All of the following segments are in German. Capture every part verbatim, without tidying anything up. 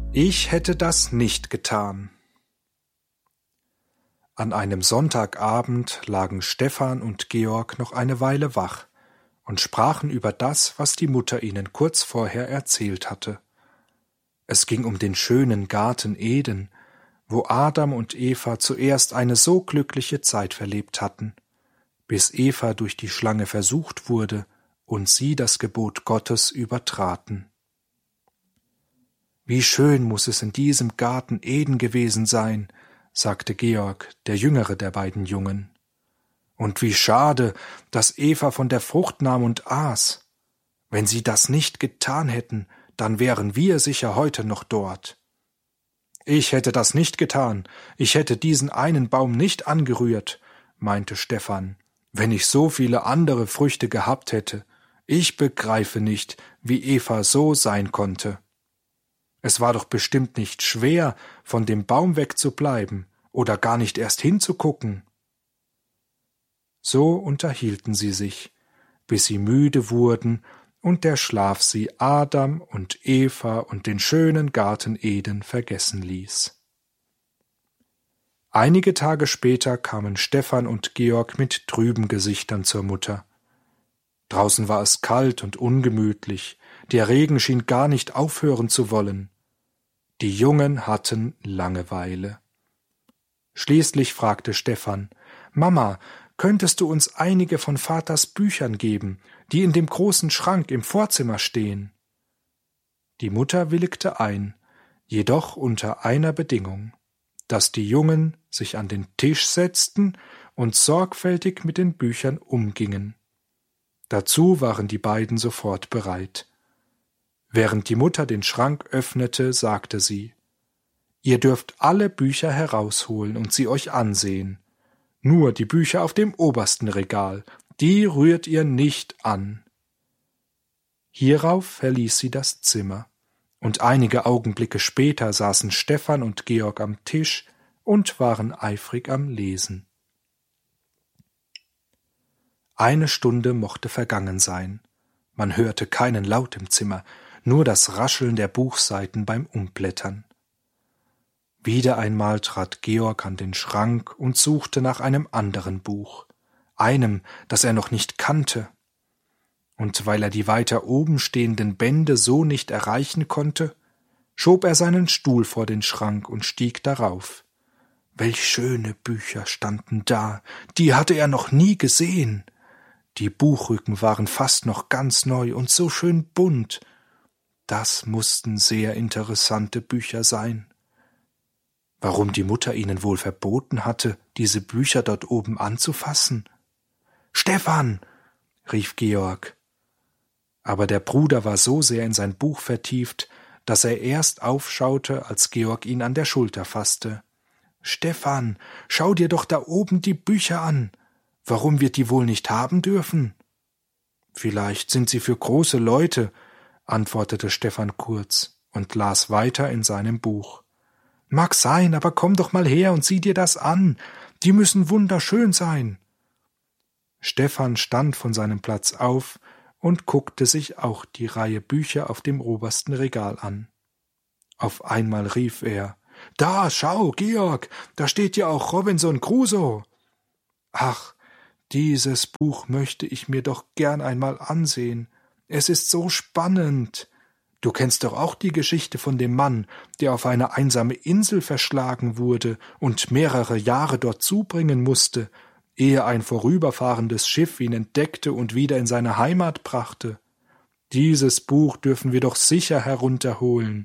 Ich hätte das nicht getan. An einem Sonntagabend lagen Stefan und Georg noch eine Weile wach und sprachen über das, was die Mutter ihnen kurz vorher erzählt hatte. Es ging um den schönen Garten Eden, wo Adam und Eva zuerst eine so glückliche Zeit verlebt hatten, bis Eva durch die Schlange versucht wurde und sie das Gebot Gottes übertraten. »Wie schön muß es in diesem Garten Eden gewesen sein«, sagte Georg, der jüngere der beiden Jungen. »Und wie schade, dass Eva von der Frucht nahm und aß. Wenn sie das nicht getan hätten, dann wären wir sicher heute noch dort.« »Ich hätte das nicht getan, ich hätte diesen einen Baum nicht angerührt«, meinte Stefan, »wenn ich so viele andere Früchte gehabt hätte. Ich begreife nicht, wie Eva so sein konnte. Es war doch bestimmt nicht schwer, von dem Baum wegzubleiben oder gar nicht erst hinzugucken.« So unterhielten sie sich, bis sie müde wurden und der Schlaf sie Adam und Eva und den schönen Garten Eden vergessen ließ. Einige Tage später kamen Stefan und Georg mit trüben Gesichtern zur Mutter. Draußen war es kalt und ungemütlich, der Regen schien gar nicht aufhören zu wollen. Die Jungen hatten Langeweile. Schließlich fragte Stefan: »Mama, könntest du uns einige von Vaters Büchern geben, die in dem großen Schrank im Vorzimmer stehen?« Die Mutter willigte ein, jedoch unter einer Bedingung, dass die Jungen sich an den Tisch setzten und sorgfältig mit den Büchern umgingen. Dazu waren die beiden sofort bereit. Während die Mutter den Schrank öffnete, sagte sie: »Ihr dürft alle Bücher herausholen und sie euch ansehen. Nur die Bücher auf dem obersten Regal, die rührt ihr nicht an.« Hierauf verließ sie das Zimmer, und einige Augenblicke später saßen Stefan und Georg am Tisch und waren eifrig am Lesen. Eine Stunde mochte vergangen sein. Man hörte keinen Laut im Zimmer, nur das Rascheln der Buchseiten beim Umblättern. Wieder einmal trat Georg an den Schrank und suchte nach einem anderen Buch, einem, das er noch nicht kannte. Und weil er die weiter oben stehenden Bände so nicht erreichen konnte, schob er seinen Stuhl vor den Schrank und stieg darauf. Welch schöne Bücher standen da, die hatte er noch nie gesehen. Die Buchrücken waren fast noch ganz neu und so schön bunt. Das mussten sehr interessante Bücher sein. Warum die Mutter ihnen wohl verboten hatte, diese Bücher dort oben anzufassen? »Stefan«, rief Georg. Aber der Bruder war so sehr in sein Buch vertieft, dass er erst aufschaute, als Georg ihn an der Schulter fasste. »Stefan, schau dir doch da oben die Bücher an. Warum wir die wohl nicht haben dürfen?« »Vielleicht sind sie für große Leute«, antwortete Stefan kurz und las weiter in seinem Buch. »Mag sein, aber komm doch mal her und sieh dir das an. Die müssen wunderschön sein.« Stefan stand von seinem Platz auf und guckte sich auch die Reihe Bücher auf dem obersten Regal an. Auf einmal rief er: »Da, schau, Georg, da steht ja auch Robinson Crusoe.« »Ach, dieses Buch möchte ich mir doch gern einmal ansehen. Es ist so spannend. Du kennst doch auch die Geschichte von dem Mann, der auf eine einsame Insel verschlagen wurde und mehrere Jahre dort zubringen musste, ehe ein vorüberfahrendes Schiff ihn entdeckte und wieder in seine Heimat brachte. Dieses Buch dürfen wir doch sicher herunterholen.«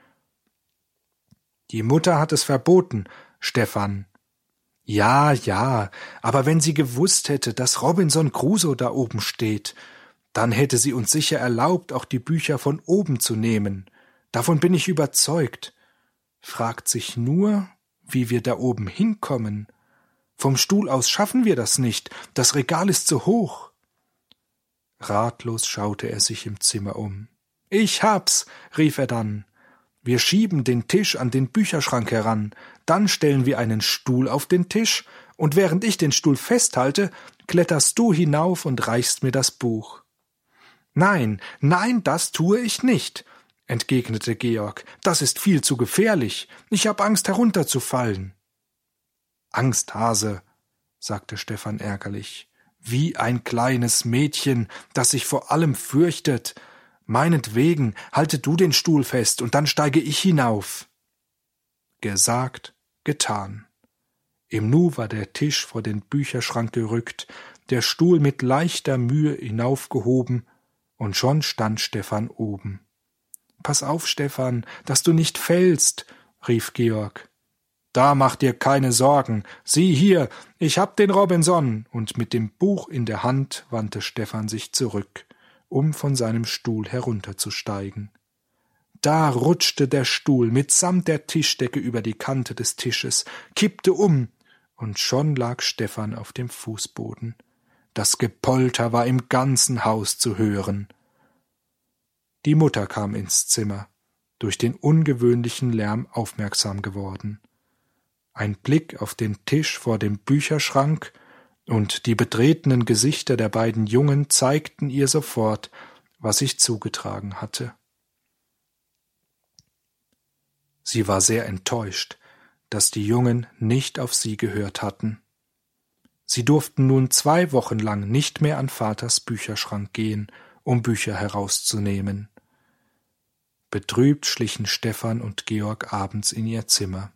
»Die Mutter hat es verboten, Stefan.« »Ja, ja, aber wenn sie gewusst hätte, dass Robinson Crusoe da oben steht, dann hätte sie uns sicher erlaubt, auch die Bücher von oben zu nehmen. Davon bin ich überzeugt. Fragt sich nur, wie wir da oben hinkommen. Vom Stuhl aus schaffen wir das nicht, das Regal ist zu hoch.« Ratlos schaute er sich im Zimmer um. »Ich hab's«, rief er dann. »Wir schieben den Tisch an den Bücherschrank heran, dann stellen wir einen Stuhl auf den Tisch, und während ich den Stuhl festhalte, kletterst du hinauf und reichst mir das Buch.« »Nein, nein, das tue ich nicht. entgegnete Georg, das ist viel zu gefährlich. Ich hab Angst, herunterzufallen. Angsthase, sagte Stephan ärgerlich, wie ein kleines Mädchen, das sich vor allem fürchtet. Meinetwegen, halte du den Stuhl fest, und dann steige ich hinauf. Gesagt, getan. Im Nu war der Tisch vor den Bücherschrank gerückt, der Stuhl mit leichter Mühe hinaufgehoben, und schon stand Stephan oben. »Pass auf, Stephan, dass du nicht fällst«, rief Georg. »Da mach dir keine Sorgen. Sieh hier, ich hab den Robinson.« Und mit dem Buch in der Hand wandte Stephan sich zurück, um von seinem Stuhl herunterzusteigen. Da rutschte der Stuhl mitsamt der Tischdecke über die Kante des Tisches, kippte um, und schon lag Stephan auf dem Fußboden. Das Gepolter war im ganzen Haus zu hören. Die Mutter kam ins Zimmer, durch den ungewöhnlichen Lärm aufmerksam geworden. Ein Blick auf den Tisch vor dem Bücherschrank und die betretenen Gesichter der beiden Jungen zeigten ihr sofort, was sich zugetragen hatte. Sie war sehr enttäuscht, dass die Jungen nicht auf sie gehört hatten. Sie durften nun zwei Wochen lang nicht mehr an Vaters Bücherschrank gehen, um Bücher herauszunehmen. Betrübt schlichen Stephan und Georg abends in ihr Zimmer.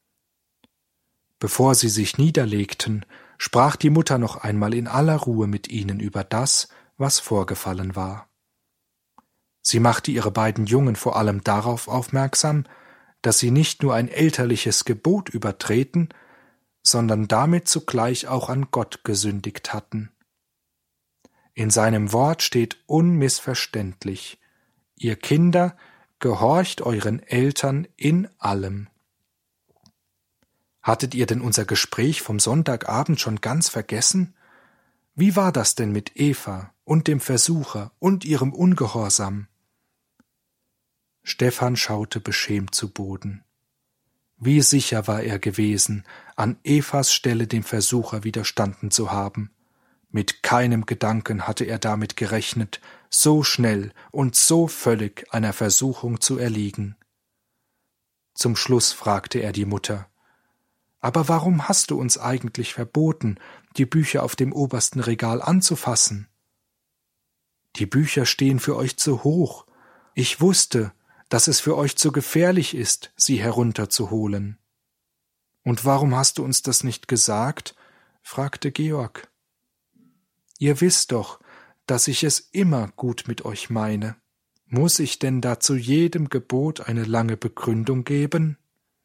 Bevor sie sich niederlegten, sprach die Mutter noch einmal in aller Ruhe mit ihnen über das, was vorgefallen war. Sie machte ihre beiden Jungen vor allem darauf aufmerksam, dass sie nicht nur ein elterliches Gebot übertreten, sondern damit zugleich auch an Gott gesündigt hatten. In seinem Wort steht unmissverständlich: Ihr Kinder, gehorcht euren Eltern in allem. Hattet ihr denn unser Gespräch vom Sonntagabend schon ganz vergessen? Wie war das denn mit Eva und dem Versucher und ihrem Ungehorsam? Stephan schaute beschämt zu Boden. Wie sicher war er gewesen, an Evas Stelle dem Versucher widerstanden zu haben. Mit keinem Gedanken hatte er damit gerechnet, so schnell und so völlig einer Versuchung zu erliegen. Zum Schluss fragte er die Mutter: »Aber warum hast du uns eigentlich verboten, die Bücher auf dem obersten Regal anzufassen?« »Die Bücher stehen für euch zu hoch. Ich wusste, dass es für euch zu gefährlich ist, sie herunterzuholen.« »Und warum hast du uns das nicht gesagt?« fragte Georg. »Ihr wisst doch, dass ich es immer gut mit euch meine. Muss ich denn da zu jedem Gebot eine lange Begründung geben?«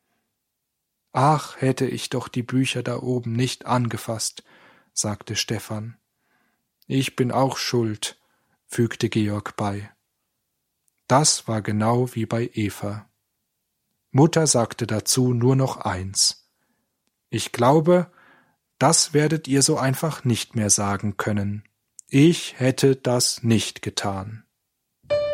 »Ach, hätte ich doch die Bücher da oben nicht angefasst«, sagte Stephan. »Ich bin auch schuld«, fügte Georg bei. Das war genau wie bei Eva. Mutter sagte dazu nur noch eins: »Ich glaube, das werdet ihr so einfach nicht mehr sagen können. Ich hätte das nicht getan.«